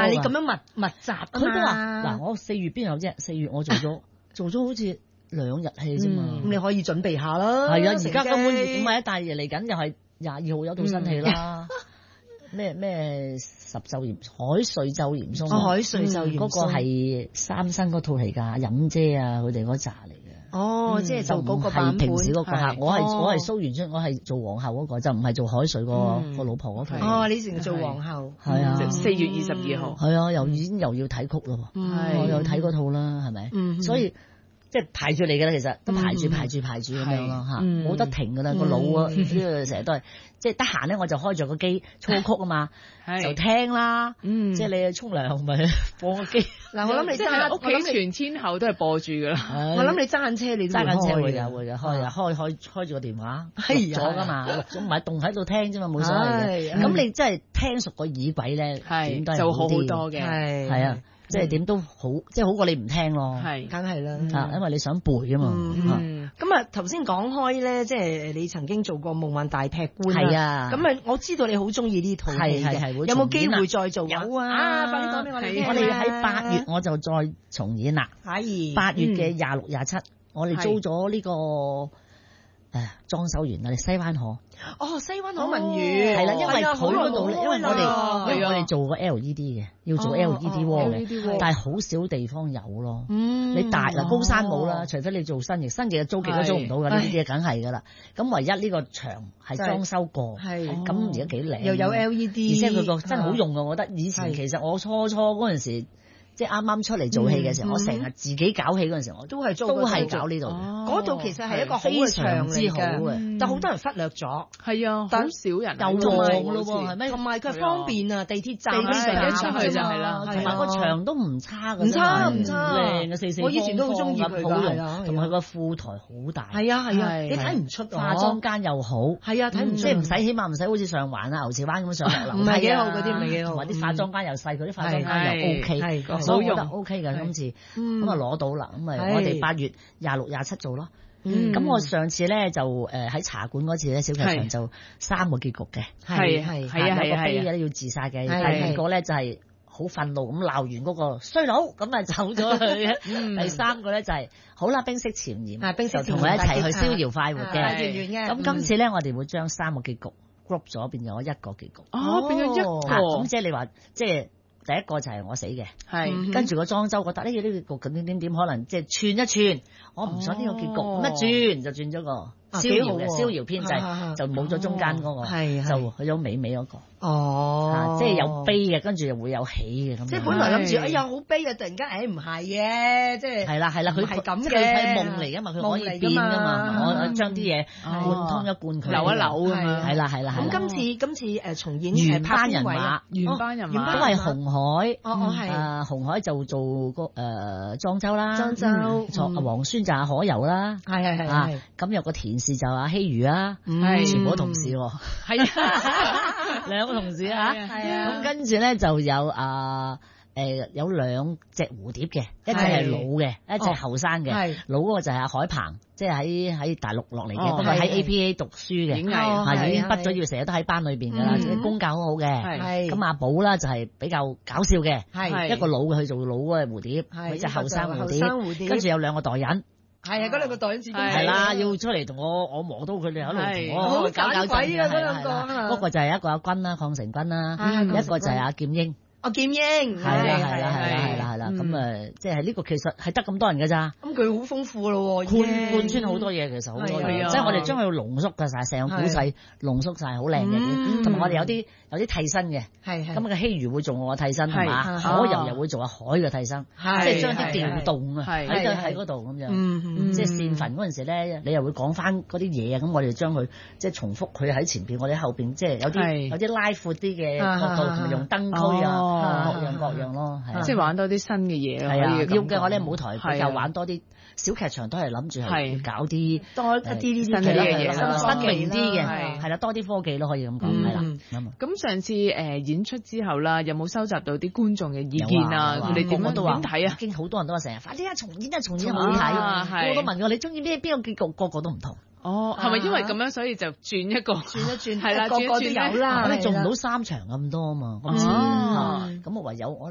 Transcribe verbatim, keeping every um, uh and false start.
但係你咁樣密密集啊佢都話嘛， 嗱，我四月邊有啫？四月我做咗做咗好似兩日戲啫嘛。 咁你可以準備下啦。 係啊，而家根本唔唔係一大爺嚟緊，又係廿二號有套新戲啦。咩咩十晝嚴海瑞晝嚴嵩， 海瑞晝嚴嗰個係三生嗰套嚟㗎，飲姐啊佢哋嗰扎嚟嘅。 哦，即係做嗰個版本。 係平時嗰個客，我係我係蘇蘇元春，我係做皇后嗰個，就唔係做海瑞個個老婆嗰套。 哦，你成日做皇后。 係啊， 四月二十二號。 係啊，又已經又要睇曲咯，我又睇嗰套啦，係咪？所以。即係排住嚟㗎啦，其實都排住排住排住咁樣咯嚇，冇得停㗎啦個腦啊！呢個成日都係即係得閒咧，我就開著個機操曲啊嘛，就聽啦。即係你去沖涼咪放個機。 嗱，我諗你揸屋企全天候都係播住㗎啦。 我諗你揸緊車，你揸緊車會㗎會㗎，開啊開開開住個電話錄咗㗎嘛，錄咗唔係動喺度聽啫嘛，冇所謂嘅。咁你真係聽熟個耳鬼咧，點都係就好好啲多嘅。 係啊。即係點都好，即係好過你唔聽咯。 係， 梗係啦。 啊，因為你想背啊嘛。 咁啊，頭先講開咧，即係你曾經做過《夢幻大劈棺》 係啊。 咁啊，我知道你好中意呢套戲嘅，有冇機會再做？ 有啊。 啊，快啲講俾我哋聽。 我哋喺八月我就再重演啦。 係。 八月嘅廿六、廿七，我哋租咗呢個。誒裝修完啦，你西灣河。 哦，西灣河文娛係啦，因為佢嗰度咧，因為我哋因為我哋做個 L E D 嘅，要做 L E D wall 嘅，但係好少地方有咯。你大嗱高山冇啦，除非你做新翼，新翼租極都租唔到㗎，呢啲嘢梗係㗎啦。咁唯一呢個牆係裝修過，咁而家幾靚， 又有 L E D， 而且佢個真係好用㗎，我覺得。以前其實我初初嗰陣時。即係啱啱出嚟做戲嘅時候，我成日自己搞戲嗰陣時候，我都係租都係搞呢度。 嗰度其實係一個好嘅場嚟嘅，但好多人忽略咗。 係啊，好少人又旺咯喎，係咪？ 同埋佢方便啊，地鐵站一出去就係啦， 同埋個場都唔差㗎， 唔差唔差， 靚嘅四四方方。 我以前都好中意佢㗎， 同埋佢個副台好大。 係啊係啊，你睇唔出化妝間又好。 係啊，睇唔出， 即係唔使，起碼唔使好似上環啊、牛池灣咁上落樓。 唔係幾好嗰啲，唔係幾好。 同埋啲化妝間又細，佢啲化妝間又 OK，所以我覺得 OK。今次咁啊攞到啦，咁啊我哋八月廿六、廿七做咯。咁我上次咧就誒喺茶館嗰次咧，小劇場就三個結局嘅， 係係係有個悲嘅要自殺嘅，第二個咧就係好憤怒咁鬧完嗰個衰佬，咁啊走咗去。第三個咧就係好啦，冰釋前嫌，就同佢一齊去逍遙快活嘅。咁今次咧我哋會將三個結局 group 咗，變咗一個結局。 哦，變咗一個。 咁即係你話即係。第一個就係我死嘅，係跟住個莊周覺得呢個呢個局點點點可能即係串一串，我唔想呢個結局，咁一轉就轉咗個逍遙嘅逍遙編制，就冇咗中間嗰個，就去咗美美嗰個。哦，即係有悲嘅，跟住又會有喜嘅咁。 即係本來諗住哎呀好悲啊，突然間誒唔係嘅，即係係啦係啦，佢係咁嘅， 係夢嚟㗎嘛，佢可以變㗎嘛，我將啲嘢貫通一貫佢， 扭一扭咁樣。 係啦係啦。 咁今次今次誒重演原班人馬， 原班人馬都係紅海。 哦哦係。 啊紅海就做個誒莊周啦， 莊周， 錯黃宣就阿可柔啦， 係係係係。 咁有個田氏就阿希如啦，全部都同事喎，係啊，兩個同事啊，咁跟住咧就有啊誒有兩隻蝴蝶嘅，一隻係老嘅，一隻後生嘅，老嗰個就係阿海鵬，即係喺喺大陸落嚟嘅，不過喺 A P A 讀書嘅， 演藝啊已經畢咗業，成日都喺班裏邊㗎啦，功教好好嘅，咁阿寶啦就係比較搞笑嘅，一個老嘅去做老嘅蝴蝶，佢就後生蝴蝶，跟住有兩個代人。 係啊，嗰兩個代人始終係啦，要出嚟同我我磨到佢哋喺度同我搞搞鬼啊！嗰兩個，嗰個就係一個阿君啦，鄺成君啦，一個就係阿劍英。 阿劍英係啦係啦係啦係啦係啦，咁誒即係呢個其實係得咁多人㗎咋。 咁佢好豐富咯， 貫貫穿好多嘢，其實好多嘢，即係我哋將佢濃縮㗎晒，成個古仔濃縮晒，好靚嘅。同埋我哋有啲有啲替身嘅，咁個希如會做我嘅替身係嘛，可柔又會做阿海嘅替身，即係將啲調動啊喺度喺嗰度咁樣，即係線份嗰陣時咧，你又會講翻嗰啲嘢啊，咁我哋將佢即係重複佢喺前邊，我哋後邊即係有啲有啲拉闊啲嘅角度，同埋用燈區啊。各樣各樣咯，係即係玩多啲新嘅嘢咯。 係啊，要嘅我哋舞台比較玩多啲，小劇場都係諗住係搞啲多一啲啲新嘅嘢， 新穎啲嘅，係啦，多啲科技咯，可以咁講，係啦。 咁上次誒演出之後啦，有冇收集到啲觀眾嘅意見啊？佢哋點樣點睇啊？ 已經好多人都話成日快啲啊，重演啊，重演好睇。我都問過你中意咩邊個結局，個個都唔同。 哦，係咪因為咁樣所以就轉一個轉一轉， 係啦， 個個都有啦。 我哋做唔到三場咁多啊嘛，咁我唯有我。